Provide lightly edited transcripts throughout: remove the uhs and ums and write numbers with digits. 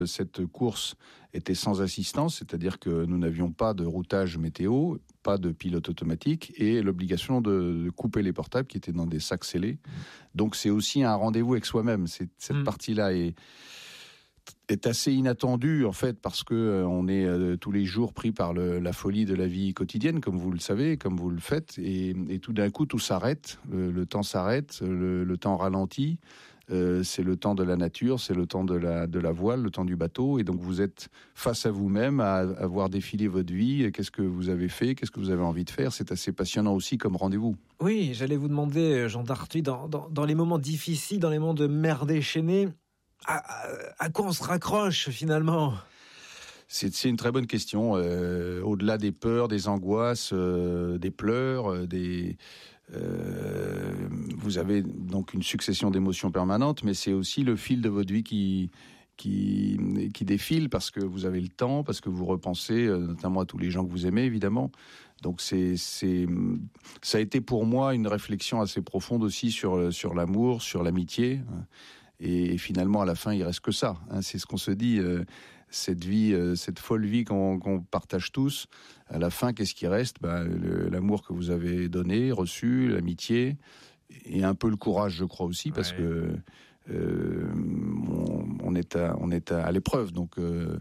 Cette course était sans assistance, c'est-à-dire que nous n'avions pas de routage météo, pas de pilote automatique et l'obligation de couper les portables qui étaient dans des sacs scellés. Donc c'est aussi un rendez-vous avec soi-même. Cette partie-là est assez inattendue en fait parce que on est tous les jours pris par la folie de la vie quotidienne, comme vous le savez, comme vous le faites, et tout d'un coup tout s'arrête, le temps s'arrête, le temps ralentit. C'est le temps de la nature, c'est le temps de la voile, le temps du bateau, et donc vous êtes face à vous-même, à voir défiler votre vie, qu'est-ce que vous avez fait, qu'est-ce que vous avez envie de faire, c'est assez passionnant aussi comme rendez-vous. Oui, j'allais vous demander, Jean d'Arthuis, dans les moments difficiles, dans les moments de mer déchaînée, à quoi on se raccroche finalement ? C'est une très bonne question. Au-delà des peurs, des angoisses, des pleurs, vous avez donc une succession d'émotions permanentes, mais c'est aussi le fil de votre vie qui défile parce que vous avez le temps, parce que vous repensez notamment à tous les gens que vous aimez évidemment. Donc ça a été pour moi une réflexion assez profonde aussi sur l'amour, sur l'amitié. Et finalement, à la fin, il reste que ça. C'est ce qu'on se dit. Cette vie, cette folle vie qu'on partage tous. À la fin, qu'est-ce qui reste ? L'amour que vous avez donné, reçu, l'amitié, et un peu le courage, je crois aussi, parce que on est à l'épreuve. Donc,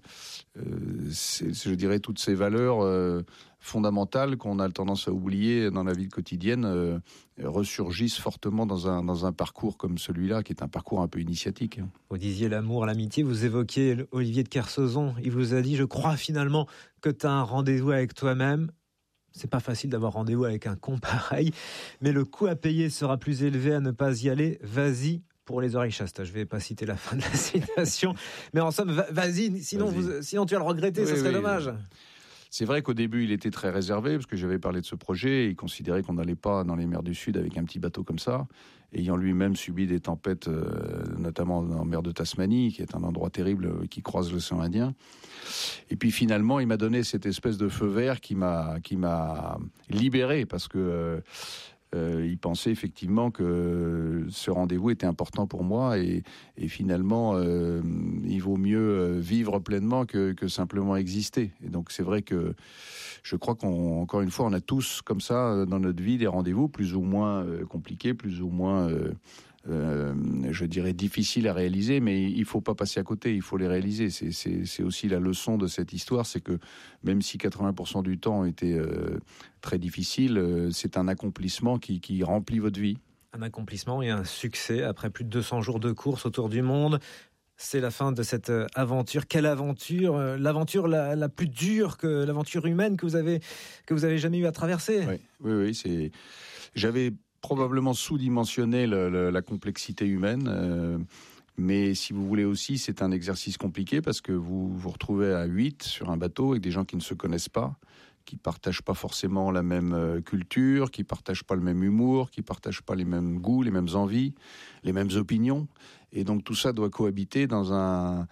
je dirais toutes ces valeurs fondamentales qu'on a tendance à oublier dans la vie quotidienne ressurgissent fortement dans un parcours comme celui-là, qui est un parcours un peu initiatique. Vous disiez l'amour, l'amitié, vous évoquiez Olivier de Kersauzon. Il vous a dit, je crois finalement que tu as un rendez-vous avec toi-même. C'est pas facile d'avoir rendez-vous avec un con pareil, mais le coût à payer sera plus élevé à ne pas y aller. Vas-y pour les oreilles chastes. Je vais pas citer la fin de la citation, mais en somme, vas-y, sinon tu vas le regretter, ce serait dommage. C'est vrai qu'au début, il était très réservé, parce que j'avais parlé de ce projet, et il considérait qu'on n'allait pas dans les mers du Sud avec un petit bateau comme ça, ayant lui-même subi des tempêtes, notamment en mer de Tasmanie, qui est un endroit terrible qui croise l'océan Indien. Et puis finalement, il m'a donné cette espèce de feu vert qui m'a libéré, parce que il pensait effectivement que ce rendez-vous était important pour moi et finalement il vaut mieux vivre pleinement que simplement exister. Et donc c'est vrai que je crois qu'encore une fois on a tous comme ça dans notre vie des rendez-vous plus ou moins compliqués, plus ou moins je dirais difficiles à réaliser, mais il faut pas passer à côté, il faut les réaliser. C'est aussi la leçon de cette histoire, c'est que même si 80% du temps était très difficile, c'est un accomplissement qui remplit votre vie. Un accomplissement et un succès après plus de 200 jours de course autour du monde. C'est la fin de cette aventure. Quelle aventure ? L'aventure la plus dure, que l'aventure humaine que vous avez jamais eu à traverser. Oui, j'avais probablement sous-dimensionné la complexité humaine, mais si vous voulez aussi, c'est un exercice compliqué parce que vous vous retrouvez à 8 sur un bateau avec des gens qui ne se connaissent pas, qui partagent pas forcément la même culture, qui partagent pas le même humour, qui partagent pas les mêmes goûts, les mêmes envies, les mêmes opinions. Et donc tout ça doit cohabiter dans un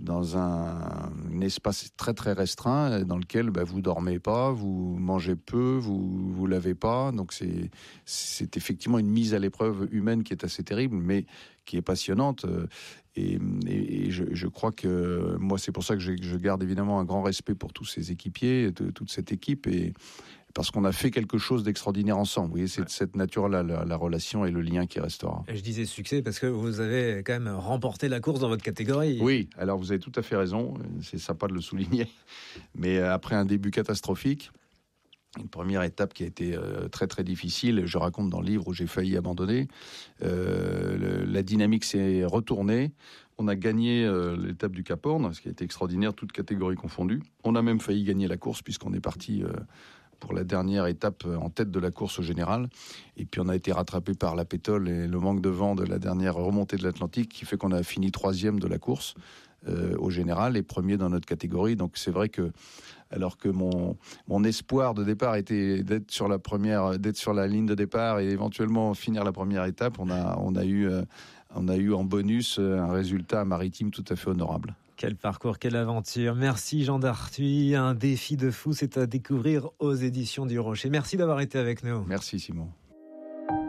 espace très très restreint dans lequel vous dormez pas, vous mangez peu, vous lavez pas. Donc c'est effectivement une mise à l'épreuve humaine qui est assez terrible, mais qui est passionnante. Et je crois que moi c'est pour ça que je garde évidemment un grand respect pour tous ces équipiers, toute cette équipe, et parce qu'on a fait quelque chose d'extraordinaire ensemble. Vous voyez, c'est de cette nature-là, la relation et le lien qui restera. Et je disais succès parce que vous avez quand même remporté la course dans votre catégorie. Oui, alors vous avez tout à fait raison, c'est sympa de le souligner. Mais après un début catastrophique, une première étape qui a été très très difficile, je raconte dans le livre où j'ai failli abandonner, la dynamique s'est retournée. On a gagné l'étape du Cap Horn, ce qui a été extraordinaire, toutes catégories confondues. On a même failli gagner la course puisqu'on est parti pour la dernière étape en tête de la course au général. Et puis on a été rattrapé par la pétole et le manque de vent de la dernière remontée de l'Atlantique qui fait qu'on a fini 3e de la course au général et 1er dans notre catégorie. Donc c'est vrai que alors que mon espoir de départ était d'être sur la ligne de départ et éventuellement finir la première étape, on a eu en bonus un résultat maritime tout à fait honorable. Quel parcours, quelle aventure. Merci Jean d'Arthuis. Un défi de fou, c'est à découvrir aux éditions du Rocher. Merci d'avoir été avec nous. Merci Simon.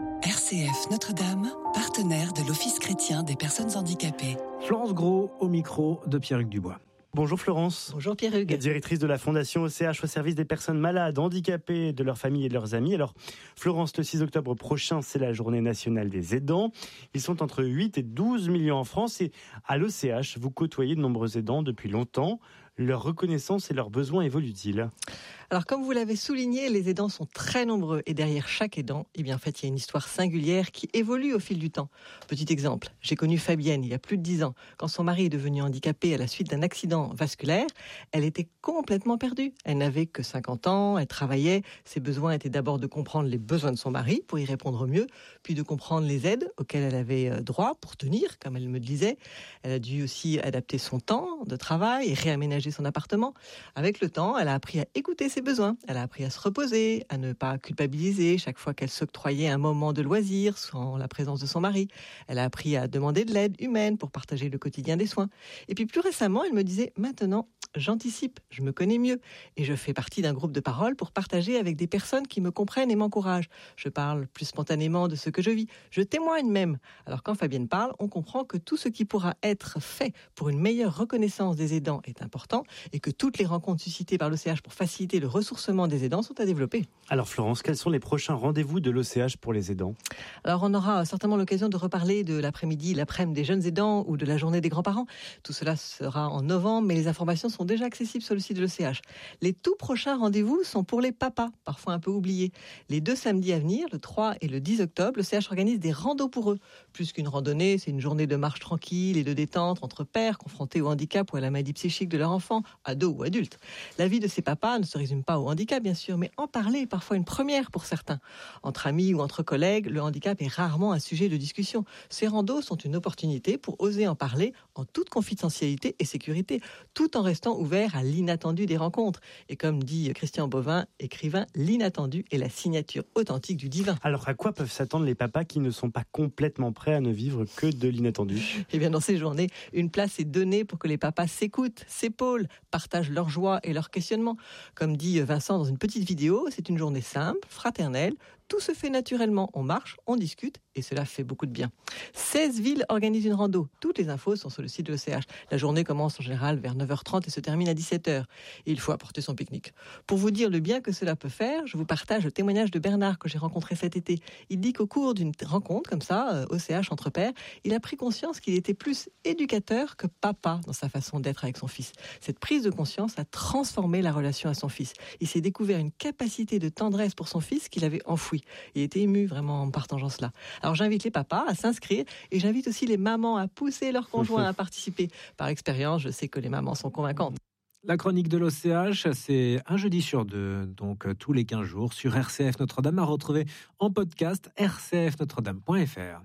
RCF Notre-Dame, partenaire de l'Office chrétien des personnes handicapées. Florence Gros au micro de Pierre-Hugues Dubois. Bonjour Florence. Bonjour Pierre-Hugues. Directrice de la Fondation OCH au service des personnes malades, handicapées, de leurs familles et de leurs amis. Alors Florence, le 6 octobre prochain, c'est la journée nationale des aidants. Ils sont entre 8 et 12 millions en France et à l'OCH, vous côtoyez de nombreux aidants depuis longtemps. Leur reconnaissance et leurs besoins évoluent-ils ? Alors comme vous l'avez souligné, les aidants sont très nombreux et derrière chaque aidant, il y a une histoire singulière qui évolue au fil du temps. Petit exemple, j'ai connu Fabienne il y a plus de 10 ans. Quand son mari est devenu handicapé à la suite d'un accident vasculaire, elle était complètement perdue. Elle n'avait que 50 ans, elle travaillait. Ses besoins étaient d'abord de comprendre les besoins de son mari pour y répondre au mieux, puis de comprendre les aides auxquelles elle avait droit pour tenir, comme elle me le disait. Elle a dû aussi adapter son temps de travail et réaménager son appartement. Avec le temps, elle a appris à écouter ses besoins. Elle a appris à se reposer, à ne pas culpabiliser chaque fois qu'elle s'octroyait un moment de loisir sans la présence de son mari. Elle a appris à demander de l'aide humaine pour partager le quotidien des soins. Et puis plus récemment, elle me disait « Maintenant, j'anticipe, je me connais mieux et je fais partie d'un groupe de parole pour partager avec des personnes qui me comprennent et m'encouragent. Je parle plus spontanément de ce que je vis. Je témoigne même. » Alors quand Fabienne parle, on comprend que tout ce qui pourra être fait pour une meilleure reconnaissance des aidants est important et que toutes les rencontres suscitées par l'OCH pour faciliter le ressourcement des aidants sont à développer. Alors Florence, quels sont les prochains rendez-vous de l'OCH pour les aidants ? Alors on aura certainement l'occasion de reparler de l'après-midi des jeunes aidants ou de la journée des grands-parents. Tout cela sera en novembre, mais les informations sont déjà accessibles sur le site de l'OCH. Les tout prochains rendez-vous sont pour les papas, parfois un peu oubliés. Les 2 samedis à venir, le 3 et le 10 octobre, l'OCH organise des randos pour eux. Plus qu'une randonnée, c'est une journée de marche tranquille et de détente entre pères confrontés au handicap ou à la maladie psychique de leur enfant, ados ou adultes. La vie de ces papas ne se résume pas au handicap, bien sûr, mais en parler est parfois une première pour certains. Entre amis ou entre collègues, le handicap est rarement un sujet de discussion. Ces randos sont une opportunité pour oser en parler en toute confidentialité et sécurité, tout en restant ouvert à l'inattendu des rencontres. Et comme dit Christian Bovin, écrivain, l'inattendu est la signature authentique du divin. Alors à quoi peuvent s'attendre les papas qui ne sont pas complètement prêts à ne vivre que de l'inattendu ? Eh bien, dans ces journées, une place est donnée pour que les papas s'écoutent, s'épaulent, partagent leur joie et leurs questionnements. Comme dit Vincent dans une petite vidéo, c'est une journée simple, fraternelle. Tout se fait naturellement, on marche, on discute et cela fait beaucoup de bien. 16 villes organisent une rando. Toutes les infos sont sur le site de l'OCH. La journée commence en général vers 9h30 et se termine à 17h. Et il faut apporter son pique-nique. Pour vous dire le bien que cela peut faire, je vous partage le témoignage de Bernard que j'ai rencontré cet été. Il dit qu'au cours d'une rencontre comme ça, OCH entre pairs, il a pris conscience qu'il était plus éducateur que papa dans sa façon d'être avec son fils. Cette prise de conscience a transformé la relation à son fils. Il s'est découvert une capacité de tendresse pour son fils qu'il avait enfouie. Il était ému vraiment en partageant cela. Alors j'invite les papas à s'inscrire et j'invite aussi les mamans à pousser leurs conjoints à participer. Par expérience, je sais que les mamans sont convaincantes. La chronique de l'OCH, c'est un jeudi sur 2, donc tous les 15 jours sur RCF Notre-Dame, à retrouver en podcast rcfnotredame.fr.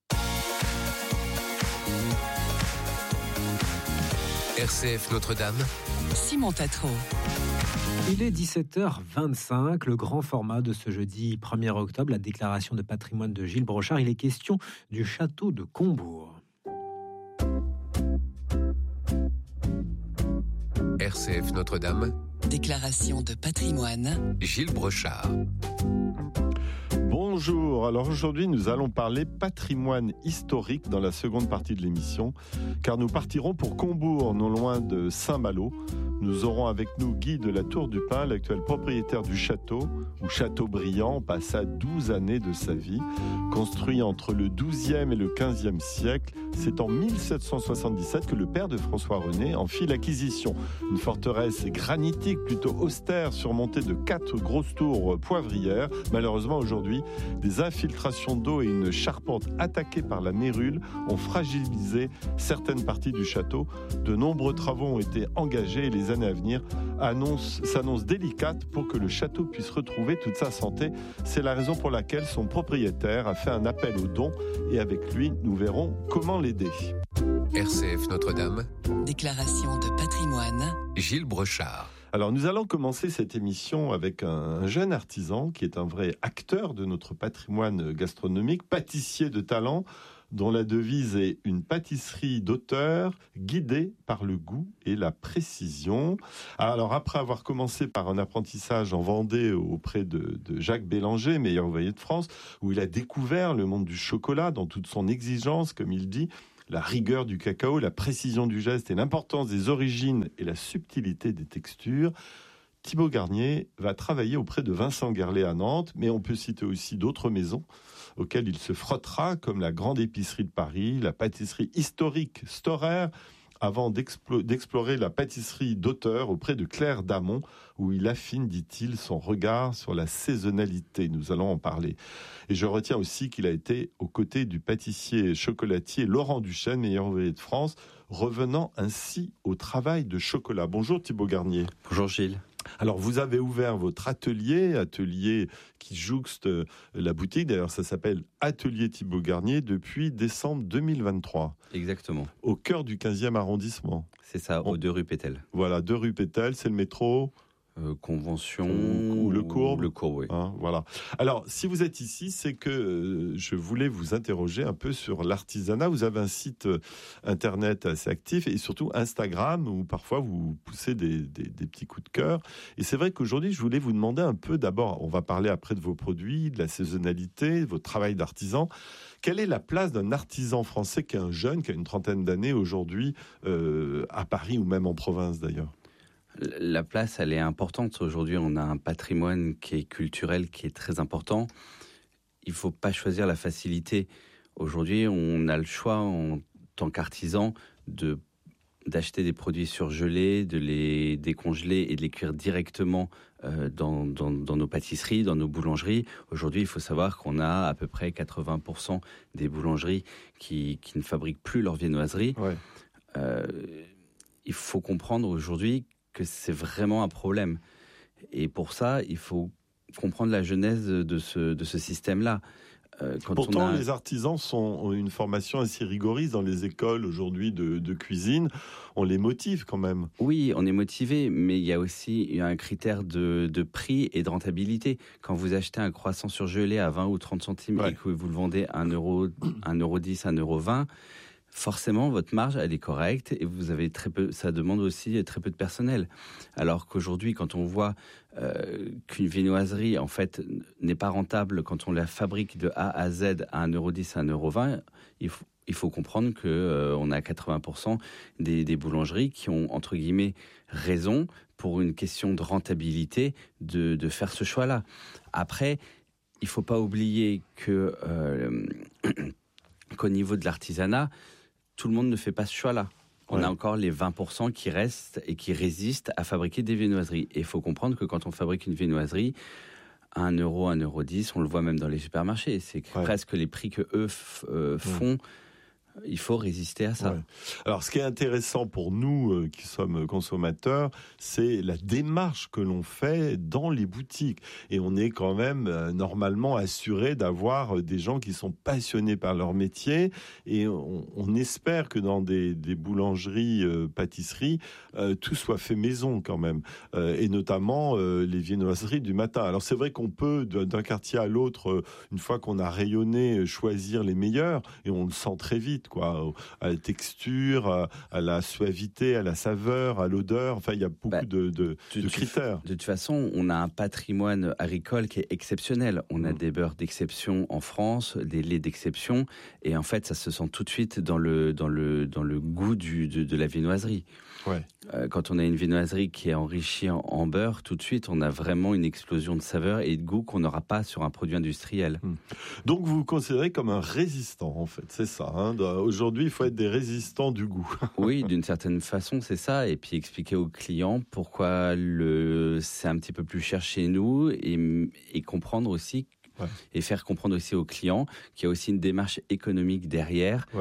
RCF Notre-Dame, Simon Tatro. Il est 17h25, le grand format de ce jeudi 1er octobre, la déclaration de patrimoine de Gilles Brochard. Il est question du château de Combourg. RCF Notre-Dame, déclaration de patrimoine, Gilles Brochard. Bonjour, alors aujourd'hui nous allons parler patrimoine historique dans la seconde partie de l'émission, car nous partirons pour Combourg, non loin de Saint-Malo. Nous aurons avec nous Guy de la Tour du Pin, l'actuel propriétaire du château, ou Châteaubriand, passa 12 années de sa vie. Construit entre le XIIe et le XVe siècle, c'est en 1777 que le père de François René en fit l'acquisition. Une forteresse granitique plutôt austère, surmontée de 4 grosses tours poivrières. Malheureusement aujourd'hui, des infiltrations d'eau et une charpente attaquée par la mérule ont fragilisé certaines parties du château. De nombreux travaux ont été engagés et les années à venir s'annoncent délicates pour que le château puisse retrouver toute sa santé. C'est la raison pour laquelle son propriétaire a fait un appel aux dons et avec lui, nous verrons comment l'aider. RCF Notre-Dame, déclaration de patrimoine, Gilles Brochard. Alors nous allons commencer cette émission avec un jeune artisan qui est un vrai acteur de notre patrimoine gastronomique, pâtissier de talent, dont la devise est « Une pâtisserie d'auteur guidée par le goût et la précision ». Alors, après avoir commencé par un apprentissage en Vendée auprès de Jacques Bélanger, meilleur ouvrier de France, où il a découvert le monde du chocolat dans toute son exigence, comme il dit, la rigueur du cacao, la précision du geste et l'importance des origines et la subtilité des textures, Thibaut Garnier va travailler auprès de Vincent Guerlet à Nantes, mais on peut citer aussi d'autres maisons auxquelles il se frottera, comme la Grande Épicerie de Paris, la pâtisserie historique Storer, avant d'explorer la pâtisserie d'auteur auprès de Claire Damon, où il affine, dit-il, son regard sur la saisonnalité. Nous allons en parler. Et je retiens aussi qu'il a été aux côtés du pâtissier chocolatier Laurent Duchesne, meilleur ouvrier de France, revenant ainsi au travail de chocolat. Bonjour Thibaut Garnier. Bonjour Gilles. Alors, vous avez ouvert votre atelier qui jouxte la boutique. D'ailleurs, ça s'appelle Atelier Thibaut Garnier depuis décembre 2023. Exactement. Au cœur du 15e arrondissement. C'est ça, aux 2 rue Pétel. Voilà, 2 rue Pétel, c'est le métro. Convention ou le Courbe. Le Courbe, oui. Voilà. Alors, si vous êtes ici, c'est que je voulais vous interroger un peu sur l'artisanat. Vous avez un site internet assez actif et surtout Instagram où parfois vous poussez des petits coups de cœur. Et c'est vrai qu'aujourd'hui, je voulais vous demander un peu, d'abord, on va parler après de vos produits, de la saisonnalité, de votre travail d'artisan. Quelle est la place d'un artisan français qui est un jeune, qui a une trentaine d'années aujourd'hui, à Paris ou même en province d'ailleurs ? La place, elle est importante. Aujourd'hui, on a un patrimoine qui est culturel, qui est très important. Il ne faut pas choisir la facilité. Aujourd'hui, on a le choix, en tant qu'artisan, d'acheter des produits surgelés, de les décongeler et de les cuire directement dans nos pâtisseries, dans nos boulangeries. Aujourd'hui, il faut savoir qu'on a à peu près 80% des boulangeries qui ne fabriquent plus leur viennoiserie. Ouais. Il faut comprendre aujourd'hui que c'est vraiment un problème. Et pour ça, il faut comprendre la genèse de ce système-là. Pourtant, les artisans ont une formation assez rigoriste dans les écoles aujourd'hui de cuisine. On les motive quand même. Oui, on est motivé, mais il y a aussi un critère de prix et de rentabilité. Quand vous achetez un croissant surgelé à 20 ou 30 centimes et que vous le vendez à 1 euro, 1,10 €, 1,20 €, forcément, votre marge, elle est correcte et vous avez très peu. Ça demande aussi très peu de personnel. Alors qu'aujourd'hui, quand on voit qu'une viennoiserie, en fait, n'est pas rentable quand on la fabrique de A à Z à 1,10 €, 1,20 €, il faut comprendre qu'on a 80% des boulangeries qui ont, entre guillemets, raison pour une question de rentabilité de faire ce choix-là. Après, il ne faut pas oublier qu'au niveau de l'artisanat, tout le monde ne fait pas ce choix-là. On a encore les 20% qui restent et qui résistent à fabriquer des viennoiseries. Et il faut comprendre que quand on fabrique une viennoiserie, 1 euro, 1,10 €, on le voit même dans les supermarchés. C'est presque les prix que eux font. Il faut résister à ça. Ouais. Alors, ce qui est intéressant pour nous qui sommes consommateurs, c'est la démarche que l'on fait dans les boutiques. Et on est quand même normalement assuré d'avoir des gens qui sont passionnés par leur métier. Et on espère que dans des boulangeries, pâtisseries, tout soit fait maison quand même. Et notamment les viennoiseries du matin. Alors, c'est vrai qu'on peut, d'un quartier à l'autre, une fois qu'on a rayonné, choisir les meilleurs. Et on le sent très vite. À la texture, à la suavité, à la saveur, à l'odeur. Enfin, il y a beaucoup de critères. De toute façon, on a un patrimoine agricole qui est exceptionnel. On a des beurres d'exception en France, des laits d'exception, et en fait, ça se sent tout de suite dans le goût de la viennoiserie. Ouais. Quand on a une viennoiserie qui est enrichie en beurre, tout de suite, on a vraiment une explosion de saveur et de goût qu'on n'aura pas sur un produit industriel. Donc, vous vous considérez comme un résistant, en fait, c'est ça. Aujourd'hui, il faut être des résistants du goût. Oui, d'une certaine façon, c'est ça. Et puis expliquer aux clients pourquoi c'est un petit peu plus cher chez nous et comprendre aussi. Et faire comprendre aussi aux clients qu'il y a aussi une démarche économique derrière.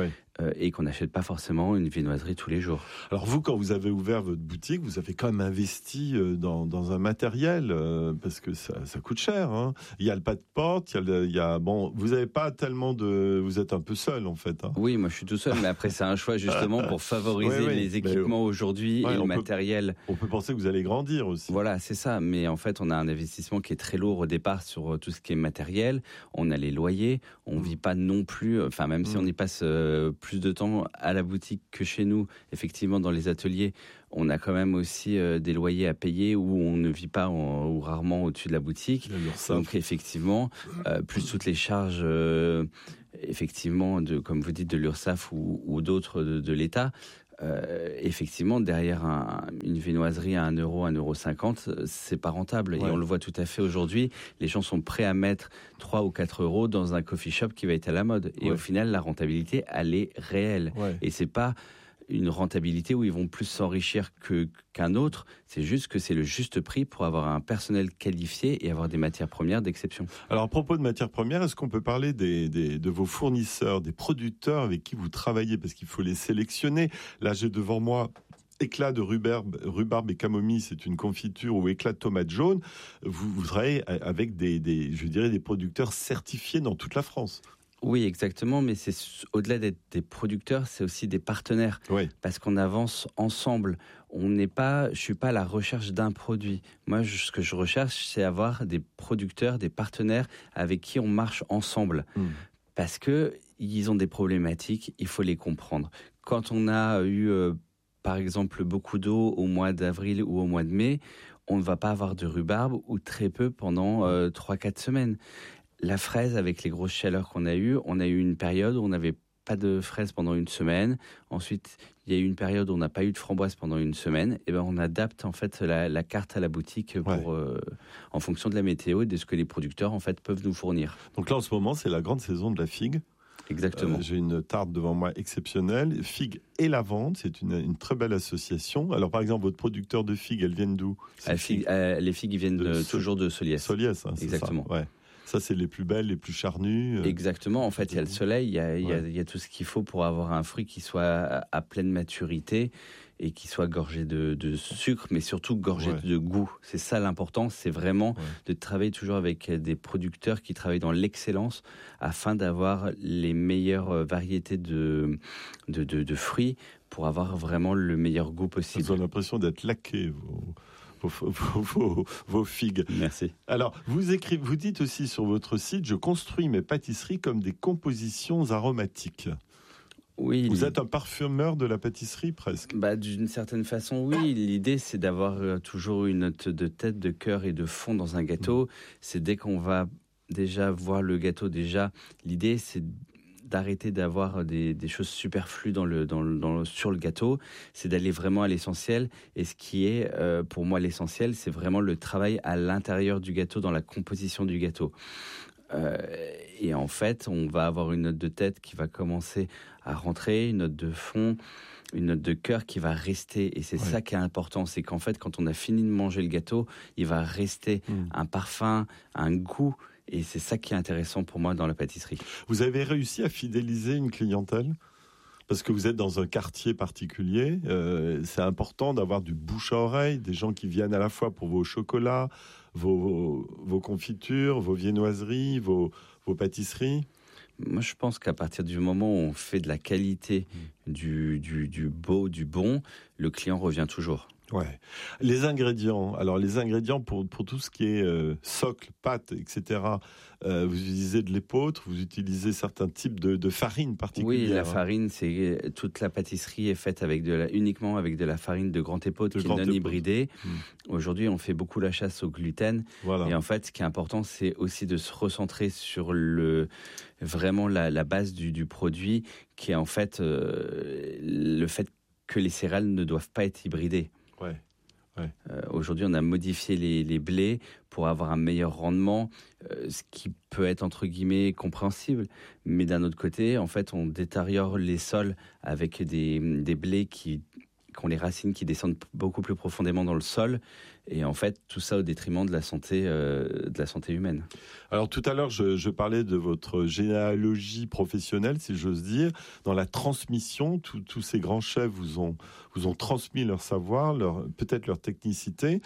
et qu'on n'achète pas forcément une viennoiserie tous les jours. Alors vous, quand vous avez ouvert votre boutique, vous avez quand même investi dans un matériel parce que ça coûte cher. Hein. Il y a le pas de porte, vous n'avez pas tellement vous êtes un peu seul en fait. Hein. Oui, moi je suis tout seul, mais après c'est un choix justement pour favoriser les équipements aujourd'hui et le matériel. On peut penser que vous allez grandir aussi. Voilà, c'est ça. Mais en fait, on a un investissement qui est très lourd au départ sur tout ce qui est matériel. On a les loyers, on vit pas non plus. Enfin, même si on y passe plus de temps à la boutique que chez nous, effectivement, dans les ateliers, on a quand même aussi des loyers à payer où on ne vit pas ou rarement au-dessus de la boutique. Donc, effectivement, plus toutes les charges, effectivement, comme vous dites, de l'URSSAF ou d'autres de l'État. Effectivement, derrière une viennoiserie à 1 euro, 1,50 €, c'est pas rentable. Et on le voit tout à fait aujourd'hui. Les gens sont prêts à mettre 3 ou 4 euros dans un coffee shop qui va être à la mode. Et au final, la rentabilité, elle est réelle. Et c'est pas une rentabilité où ils vont plus s'enrichir qu'un autre. C'est juste que c'est le juste prix pour avoir un personnel qualifié et avoir des matières premières d'exception. Alors, à propos de matières premières, est-ce qu'on peut parler de vos fournisseurs, des producteurs avec qui vous travaillez? Parce qu'il faut les sélectionner. Là, j'ai devant moi éclat de rhubarbe et camomille, c'est une confiture, ou éclat de tomate jaune. Vous travaillez avec des producteurs certifiés dans toute la France. Oui, exactement, mais c'est au-delà d'être des producteurs, c'est aussi des partenaires, parce qu'on avance ensemble. Je suis pas à la recherche d'un produit. Moi, ce que je recherche, c'est avoir des producteurs, des partenaires avec qui on marche ensemble, parce que ils ont des problématiques, il faut les comprendre. Quand on a eu, par exemple, beaucoup d'eau au mois d'avril ou au mois de mai, on ne va pas avoir de rhubarbe ou très peu pendant 3-4 semaines. La fraise, avec les grosses chaleurs qu'on a eues, on a eu une période où on n'avait pas de fraises pendant une semaine. Ensuite, il y a eu une période où on n'a pas eu de framboises pendant une semaine. Et ben, on adapte en fait la carte à la boutique en fonction de la météo et de ce que les producteurs en fait peuvent nous fournir. Donc là, en ce moment, c'est la grande saison de la figue. Exactement. J'ai une tarte devant moi exceptionnelle. Figues et lavande, c'est une très belle association. Alors, par exemple, votre producteur de figues, elles viennent d'où? Les figues, ils viennent toujours de Soliès. Soliès, hein, c'est exactement. Ça, ça, c'est les plus belles, les plus charnues. Exactement. En fait, il y a le soleil, il y a tout ce qu'il faut pour avoir un fruit qui soit à pleine maturité et qui soit gorgé de sucre, mais surtout gorgé de goût. C'est ça l'important, c'est vraiment de travailler toujours avec des producteurs qui travaillent dans l'excellence afin d'avoir les meilleures variétés de fruits pour avoir vraiment le meilleur goût possible. Ils ont l'impression d'être laqués, vos figues. Merci. Alors, vous dites aussi sur votre site, je construis mes pâtisseries comme des compositions aromatiques. Oui. Vous êtes un parfumeur de la pâtisserie presque. D'une certaine façon, oui. L'idée, c'est d'avoir toujours une note de tête, de cœur et de fond dans un gâteau. C'est dès qu'on va déjà voir le gâteau, l'idée, c'est d'arrêter d'avoir des choses superflues sur le gâteau, c'est d'aller vraiment à l'essentiel. Et ce qui est, pour moi, l'essentiel, c'est vraiment le travail à l'intérieur du gâteau, dans la composition du gâteau. Et en fait, on va avoir une note de tête qui va commencer à rentrer, une note de fond, une note de cœur qui va rester. Et c'est ça qui est important, c'est qu'en fait, quand on a fini de manger le gâteau, il va rester un parfum, un goût. Et c'est ça qui est intéressant pour moi dans la pâtisserie. Vous avez réussi à fidéliser une clientèle ? Parce que vous êtes dans un quartier particulier, c'est important d'avoir du bouche à oreille, des gens qui viennent à la fois pour vos chocolats, vos confitures, vos viennoiseries, vos pâtisseries. Moi, je pense qu'à partir du moment où on fait de la qualité, du beau, du bon, le client revient toujours. Ouais. Les ingrédients. Alors, les ingrédients pour tout ce qui est socle, pâte, etc. Vous utilisez de l'épeautre, vous utilisez certains types de farine particulière. Oui, la farine, toute la pâtisserie est faite uniquement avec de la farine de grande épeautre qui est non hybridée. Aujourd'hui, on fait beaucoup la chasse au gluten. Voilà. Et en fait, ce qui est important, c'est aussi de se recentrer sur vraiment la base du produit, qui est en fait le fait que les céréales ne doivent pas être hybridées. Aujourd'hui, on a modifié les blés pour avoir un meilleur rendement, ce qui peut être entre guillemets compréhensible. Mais d'un autre côté, en fait, on détériore les sols avec des blés qui qui ont les racines qui descendent beaucoup plus profondément dans le sol. Et en fait, tout ça au détriment de la santé humaine. Alors tout à l'heure, je parlais de votre généalogie professionnelle, si j'ose dire. Dans la transmission, tous ces grands chefs vous ont transmis leur savoir, peut-être leur technicité.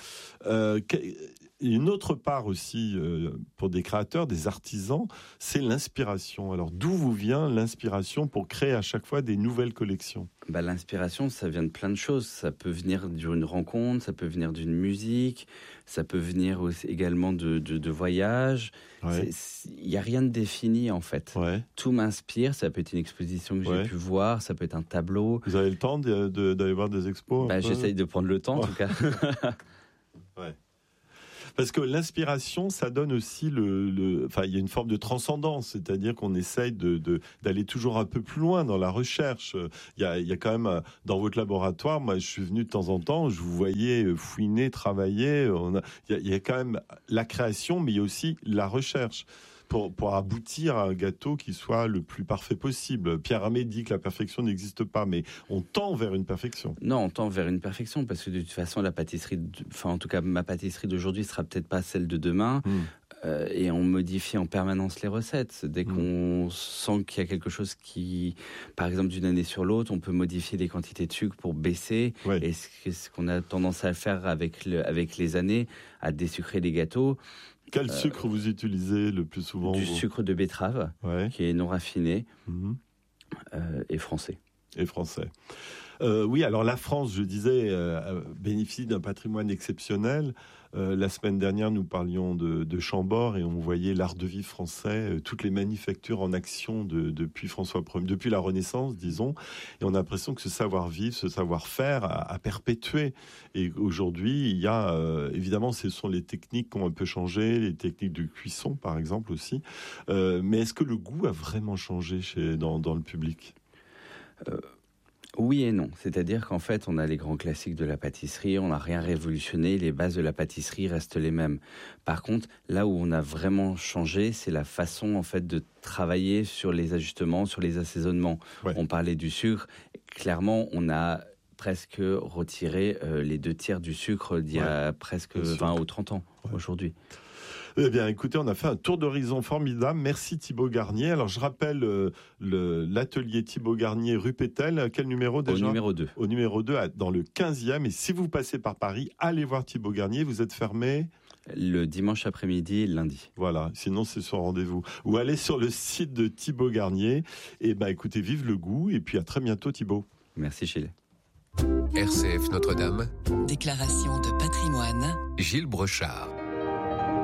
Une autre part aussi, pour des créateurs, des artisans, c'est l'inspiration. Alors d'où vous vient l'inspiration pour créer à chaque fois des nouvelles collections ? L'inspiration, ça vient de plein de choses. Ça peut venir d'une rencontre, ça peut venir d'une musique, ça peut venir aussi également de voyages. Ouais. Il n'y a rien de défini en fait. Ouais. Tout m'inspire, ça peut être une exposition que j'ai pu voir, ça peut être un tableau. Vous avez le temps d'aller voir des expos ? J'essaye de prendre le temps en tout cas. Ouais. Parce que l'inspiration, ça donne aussi il y a une forme de transcendance, c'est-à-dire qu'on essaye d'aller toujours un peu plus loin dans la recherche. Il y a quand même, dans votre laboratoire, moi je suis venu de temps en temps, je vous voyais fouiner, travailler. Il y a quand même la création, mais il y a aussi la recherche. Pour aboutir à un gâteau qui soit le plus parfait possible. Pierre Hermé dit que la perfection n'existe pas, mais on tend vers une perfection. Non, on tend vers une perfection, parce que de toute façon, la pâtisserie, en tout cas ma pâtisserie d'aujourd'hui sera peut-être pas celle de demain, et on modifie en permanence les recettes. Dès qu'on sent qu'il y a quelque chose qui, par exemple d'une année sur l'autre, on peut modifier les quantités de sucre pour baisser, et ce qu'on a tendance à faire avec les années, à désucrer les gâteaux. Quel sucre vous utilisez le plus souvent ? Du sucre de betterave, qui est non raffiné, et français. Et français. Oui, alors la France, je disais, bénéficie d'un patrimoine exceptionnel. La semaine dernière, nous parlions de Chambord et on voyait l'art de vivre français, toutes les manufactures en action depuis François Ier, depuis la Renaissance, disons. Et on a l'impression que ce savoir-vivre, ce savoir-faire a perpétué. Et aujourd'hui, il y a, évidemment, ce sont les techniques qui ont un peu changé, les techniques de cuisson, par exemple, aussi. Mais est-ce que le goût a vraiment changé dans le public ? Oui et non. C'est-à-dire qu'en fait, on a les grands classiques de la pâtisserie, on n'a rien révolutionné, les bases de la pâtisserie restent les mêmes. Par contre, là où on a vraiment changé, c'est la façon en fait de travailler sur les ajustements, sur les assaisonnements. On parlait du sucre. Clairement, on a presque retiré les 2/3 du sucre d'il y a presque 20 ou 30 ans aujourd'hui. Eh bien, écoutez, on a fait un tour d'horizon formidable. Merci Thibaut Garnier. Alors, je rappelle l'atelier Thibaut Garnier, rue Pétel. Quel numéro déjà ? Au numéro 2. Au numéro 2, dans le 15e. Et si vous passez par Paris, allez voir Thibaut Garnier. Vous êtes fermé ? Le dimanche après-midi et le lundi. Voilà, sinon c'est sur rendez-vous. Ou allez sur le site de Thibaut Garnier. Et écoutez, vive le goût. Et puis à très bientôt Thibaut. Merci Gilles. RCF Notre-Dame. Déclaration de patrimoine. Gilles Brochard.